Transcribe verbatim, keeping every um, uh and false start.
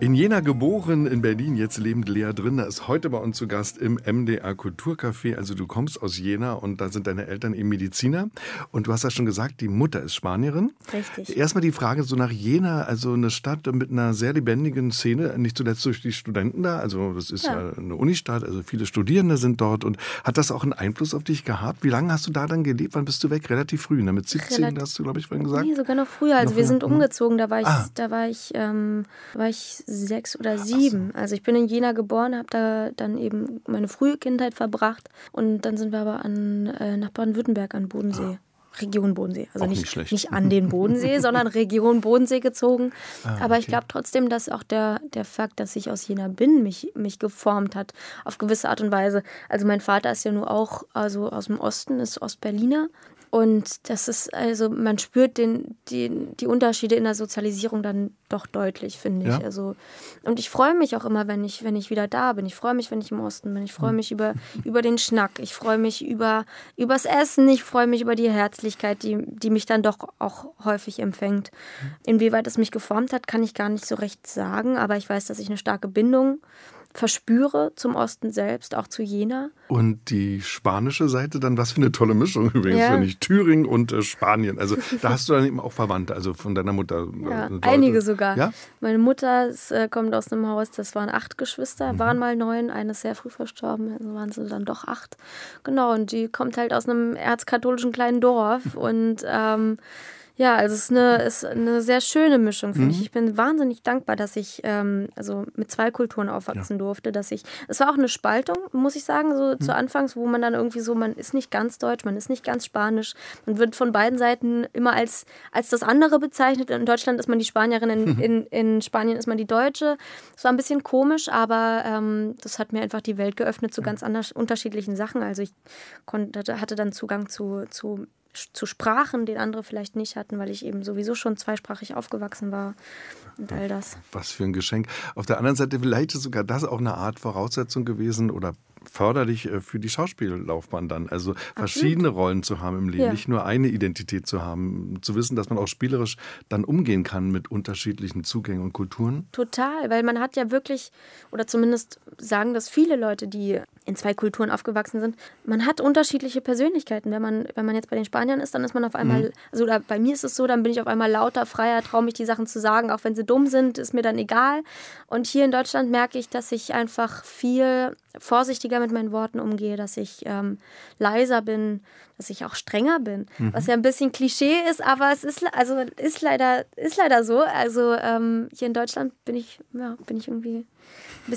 In Jena geboren, in Berlin jetzt lebend Lea Drinder ist heute bei uns zu Gast im M D R Kulturcafé. Also du kommst aus Jena und da sind deine Eltern eben Mediziner. Und du hast ja schon gesagt, die Mutter ist Spanierin. Richtig. Erstmal die Frage so nach Jena, also eine Stadt mit einer sehr lebendigen Szene, nicht zuletzt durch die Studenten da. Also das ist ja, ja eine Unistadt, also viele Studierende sind dort. Und hat das auch einen Einfluss auf dich gehabt? Wie lange hast du da dann gelebt? Wann bist du weg? Relativ früh, ne? Mit siebzehn, Relativ, hast du, glaube ich, vorhin gesagt? Nee, sogar noch früher. Also noch wir früher? sind umgezogen, da war ich, ah. da war ich, ähm, war ich sechs oder sieben. So. Also ich bin in Jena geboren, habe da dann eben meine frühe Kindheit verbracht und dann sind wir aber an, äh, nach Baden-Württemberg an Bodensee. Ah. Region Bodensee. Also auch nicht, nicht, nicht an den Bodensee, sondern Region Bodensee gezogen. Ah, aber okay. ich glaube trotzdem, dass auch der, der Fakt, dass ich aus Jena bin, mich, mich geformt hat auf gewisse Art und Weise. Also mein Vater ist ja nur auch also aus dem Osten, ist Ostberliner. Und das ist, also man spürt den, die, die Unterschiede in der Sozialisierung dann doch deutlich, finde ich. Ja? Also, und ich freue mich auch immer, wenn ich, wenn ich wieder da bin. Ich freue mich, wenn ich im Osten bin. Ich freue mich über, über den Schnack. Ich freue mich über übers Essen. Ich freue mich über die Herzlichkeit, die, die mich dann doch auch häufig empfängt. Inwieweit es mich geformt hat, kann ich gar nicht so recht sagen. Aber ich weiß, dass ich eine starke Bindung verspüre zum Osten selbst, auch zu Jena. Und die spanische Seite dann, was für eine tolle Mischung übrigens, ja. finde ich. Thüringen und äh, Spanien. Also da hast du dann eben auch Verwandte, also von deiner Mutter. Ja, äh, einige sogar. Ja? Meine Mutter ist, äh, kommt aus einem Haus, das waren acht Geschwister, mhm. waren mal neun, eine ist sehr früh verstorben, also waren sie dann doch acht. Genau, und die kommt halt aus einem erzkatholischen kleinen Dorf und ähm, ja, also es ist eine, ist eine sehr schöne Mischung, finde mhm. ich. Ich bin wahnsinnig dankbar, dass ich ähm, also mit zwei Kulturen aufwachsen ja. durfte. Dass ich, es war auch eine Spaltung, muss ich sagen, so mhm. zu Anfangs, wo man dann irgendwie so, man ist nicht ganz deutsch, man ist nicht ganz spanisch. Man wird von beiden Seiten immer als, als das andere bezeichnet. In Deutschland ist man die Spanierin, in, mhm. in, in Spanien ist man die Deutsche. Es war ein bisschen komisch, aber ähm, das hat mir einfach die Welt geöffnet zu ganz anders, unterschiedlichen Sachen. Also ich konnte, hatte dann Zugang zu, zu zu Sprachen, den andere vielleicht nicht hatten, weil ich eben sowieso schon zweisprachig aufgewachsen war und all das. Was für ein Geschenk. Auf der anderen Seite vielleicht ist sogar das auch eine Art Voraussetzung gewesen oder förderlich für die Schauspiellaufbahn dann. Also Absolut. verschiedene Rollen zu haben im Leben, ja. nicht nur eine Identität zu haben, zu wissen, dass man auch spielerisch dann umgehen kann mit unterschiedlichen Zugängen und Kulturen. Total, weil man hat ja wirklich, oder zumindest sagen das viele Leute, die in zwei Kulturen aufgewachsen sind, man hat unterschiedliche Persönlichkeiten. Wenn man, wenn man jetzt bei den Spaniern ist, dann ist man auf einmal, mhm. also oder bei mir ist es so, dann bin ich auf einmal lauter, freier, traue mich die Sachen zu sagen, auch wenn sie dumm sind, ist mir dann egal. Und hier in Deutschland merke ich, dass ich einfach viel vorsichtiger mit meinen Worten umgehe, dass ich ähm, leiser bin, dass ich auch strenger bin, mhm. was ja ein bisschen Klischee ist, aber es ist also ist leider ist leider so. Also ähm, hier in Deutschland bin ich ja bin ich irgendwie